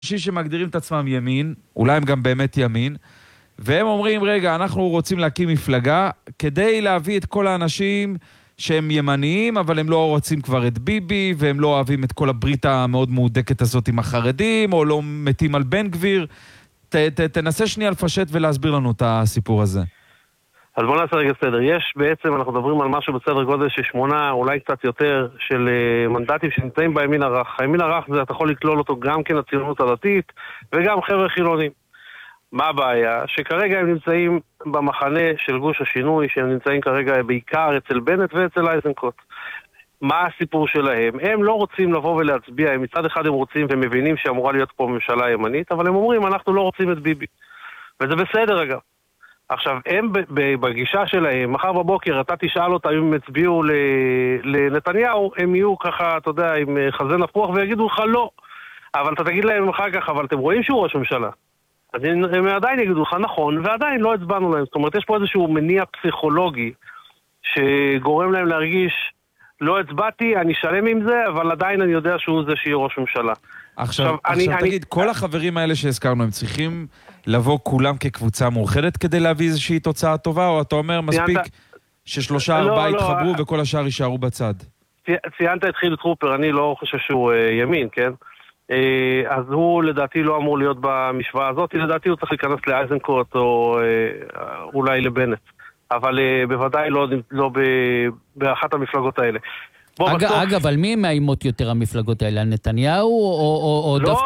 אנשים שמגדירים את עצמם ימין, אולי הם גם באמת ימין, והם אומרים, רגע, אנחנו רוצים להקים מפלגה כדי להביא את כל האנשים שהם ימניים, אבל הם לא רוצים כבר את ביבי, והם לא אוהבים את כל הברית המאוד מהודקת הזאת עם החרדים, או לא מתים על בן גביר. תנסה שנייה לפשט ולהסביר לנו את הסיפור הזה. אז בוא נעשה רגע סדר. יש בעצם, אנחנו מדברים על משהו בסדר גודל של 8, אולי קצת יותר, של מנדטים שנמצאים בימין הרך. הימין הרך זה, אתה יכול לכלול אותו גם כן הציונות הדתית, וגם חבר'ה חילונים. מה הבעיה? שכרגע הם נמצאים במחנה של גוש השינוי, שהם נמצאים כרגע בעיקר אצל בנט ואצל אייזנקוט. מה הסיפור שלהם? הם לא רוצים לבוא ולהצביע, מצד אחד הם רוצים ומבינים שאמורה להיות פה ממשלה ימנית, אבל הם אומרים, אנחנו לא רוצים את ביבי. וזה בסדר אגב. עכשיו, הם בגישה שלהם, מחר בבוקר אתה תשאל אותם אם הם הצביעו לנתניהו, הם יהיו ככה, אתה יודע, עם חזה נפוח ויגידו לך לא. אבל אתה תגיד להם אחר כך, אבל אתם רואים שהוא ראש ממשלה. אז הם עדיין יגידו לך נכון, ועדיין לא הצבענו להם. זאת אומרת, יש פה איזשהו מניע פסיכולוגי שגורם להם להרגיש, לא הצבעתי, אני שלם עם זה, אבל עדיין אני יודע שהוא זה שיהיה ראש ממשלה. עכשיו תגיד, כל החברים האלה שהזכרנו, הם צריכים לבוא כולם כקבוצה מאוחדת כדי להביא איזושהי תוצאה טובה, או אתה אומר מספיק ש3-4 יתחברו וכל השאר יישארו בצד? ציינת את חילי טרופר, אני לא חושב שהוא ימין, כן? אז הוא לדעתי לא אמור להיות במשוואה הזאת, לדעתי הוא צריך להיכנס לאייזנקוט או אולי לבנט, אבל בוודאי לא באחת המפלגות האלה. אגב, על מי מאיימות יותר המפלגות האלה? על נתניהו או לא,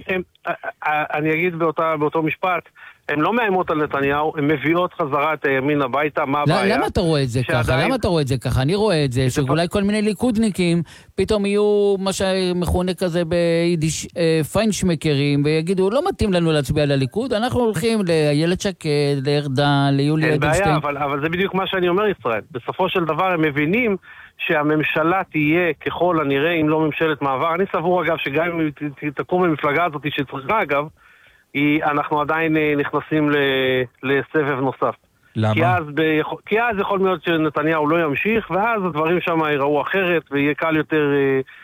אני אגיד באותו משפט, הן לא מאיימות על נתניהו, הן מביאות חזרה את הימין הביתה, מה הבעיה? למה אתה רואה את זה ככה? למה אתה רואה את זה ככה? אני רואה את זה, שאולי כל מיני ליכודניקים פתאום יהיו מה שמכונה כזה ביידיש פיינשמקרים, ויגידו, לא מתאים לנו להצביע לליכוד, אנחנו הולכים לאיילת שקד, לארדן, ליולי אדלשטיין. אין בעיה, אבל זה בדיוק מה שאני אומר, ישראל. בסופו של דבר הם מבינים שהממשלה תהיה ככל הנראה, אם לא ממשלת מעבר. אני סבור אגב שגם אם תקום המפלגה הזאת שצריכה אגב, אנחנו עדיין נכנסים לסבב נוסף. למה? כי אז יכול להיות שנתניהו לא ימשיך, ואז הדברים שם ייראו אחרת, ויהיה קל יותר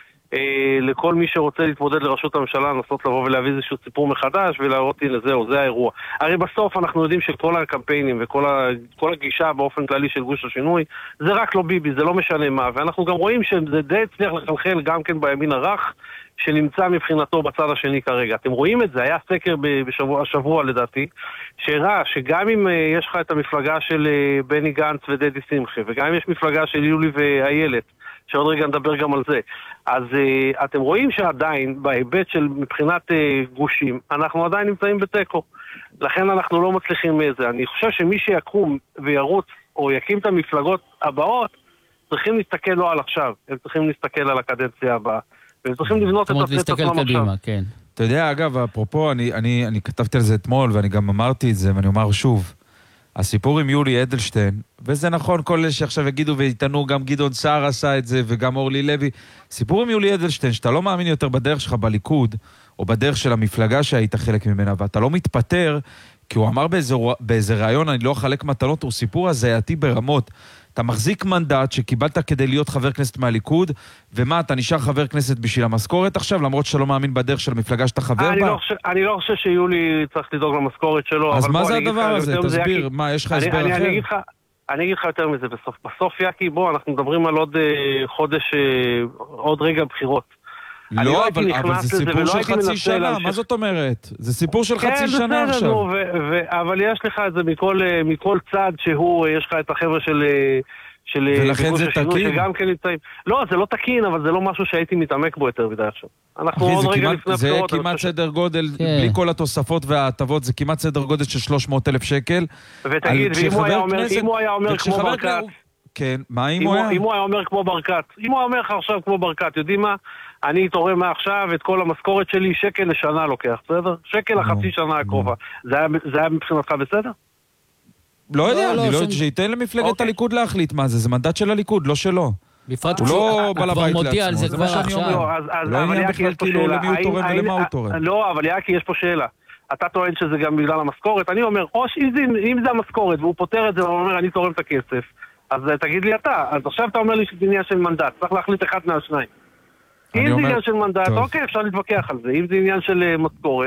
לכל מי שרוצה להתמודד לראשות הממשלה, לנסות לבוא ולהביא איזשהו סיפור מחדש, ולהראות הנה זה האירוע. הרי בסוף אנחנו יודעים שכל הקמפיינים וכל הגישה באופן כללי של גוש השינוי, זה רק לא ביבי, זה לא משנה מה, ואנחנו גם רואים שזה די הצליח לחלחל גם כן בימין הרך, שנמצא מבחינתו בצד השני כרגע. אתם רואים את זה, היה סקר בשבוע לדעתי, שהראה שגם אם יש לך את המפלגה של בני גנץ ודדי שמחי, וגם אם יש מפלגה של יולי ואיילת, שעוד רגע נדבר גם על זה, אז אתם רואים שעדיין, בהיבט של מבחינת גושים, אנחנו עדיין נמצאים בטקו. לכן אנחנו לא מצליחים מזה. אני חושב שמי שיקום וירוץ, או יקים את המפלגות הבאות, צריכים להסתכל לא על עכשיו, הם צריכים להסתכל על הקדנציה הבאה. והם צריכים לבנות את עצמם עכשיו. כן. אתה יודע, אגב, אפרופו, אני כתבתי על זה אתמול, ואני גם אמרתי את זה, ואני אומר שוב, הסיפור עם יולי אדלשטיין, וזה נכון, כל אלה שעכשיו יגידו ויתנו, גם גדעון סער עשה את זה, וגם אורלי לוי, סיפור עם יולי אדלשטיין, שאתה לא מאמין יותר בדרך שלך בליכוד, או בדרך של המפלגה שהיית חלק ממנה, ואתה לא מתפטר, כי הוא אמר באיזה רעיון, אני לא אחלק מתנות, הוא סיפור הזייתי ברמות. אתה מחזיק מנדט שקיבלת כדי להיות חבר כנסת מהליכוד, ומה, אתה נשאר חבר כנסת בשביל המשכורת עכשיו, למרות שאתה לא מאמין בדרך של המפלגה שאתה חבר בה? אני לא חושב שיולי צריך לדאוג למשכורת שלו. אז מה זה הדבר הזה? תסביר, מה, יש לך הסבר אחר? אני אגיד לך יותר מזה, בסוף יקי, בוא, אנחנו מדברים על עוד חודש, עוד רגע בחירות. לא, אבל זה סיפור של חצי שנה, מה זאת אומרת? זה סיפור של חצי שנה עכשיו. אבל יש לך את זה מכל צד שהוא, יש לך את החבר'ה של ולכן זה תקין? לא, זה לא תקין, אבל זה לא משהו שהייתי מתעמק בו יותר מדי עכשיו. זה כמעט סדר גודל, בלי כל התוספות וההטבות, זה כמעט סדר גודל של 300,000 שקל. ותגיד, ואם הוא היה אומר כמו ברקת, כן, מה אם הוא היה אומר כמו ברקת? אם הוא היה אומר עכשיו כמו ברקת, יודעים מה? אני תורם מעכשיו את כל המשכורת שלי, שקל לשנה לוקח, בסדר? שקל לחצי שנה הקרובה. זה היה מבחינתך בסדר? לא יודע, אני לא יודע שייתן למפלגת הליכוד להחליט מה זה, זה מנדט של הליכוד, לא שלו. בפרט הוא לא בעל הבית לעצמו, זה מה שאני אומר. לא עניין בכלל כאילו למי הוא תורם ולמה הוא תורם. לא, אבל יאקי, יש פה שאלה. אתה טוען שזה גם בגלל המשכורת, אני אומר, אם זה המשכורת והוא פותר את זה והוא אומר, אני תורם את הכסף, אז תגיד לי אתה, אז עכשיו אתה אומר לי שזה עניין של מנדט, צריך להחליט אחד מהשניים. אם זה עניין של מנדט, אוקיי, אפשר להתווכח על זה. אם זה עניין של משכורת,